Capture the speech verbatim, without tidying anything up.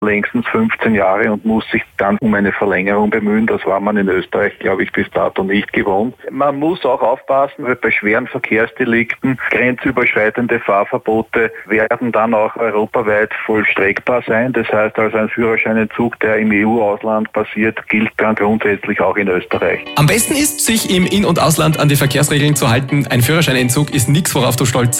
längstens fünfzehn Jahre und muss sich dann um eine Verlängerung bemühen. Das war man in Österreich, glaube ich, bis dato nicht gewohnt. Man muss auch aufpassen, weil bei schweren Verkehrsdelikten grenzüberschreitende Fahrverbote werden dann auch europaweit vollstreckbar sein. Das heißt also, ein Führerscheinentzug, der im E U-Ausland passiert, gilt dann grundsätzlich auch in Österreich. Am besten ist, sich im In- und Ausland an die Verkehrsregeln zu halten. Ein Führerscheinentzug ist nichts, worauf du stolz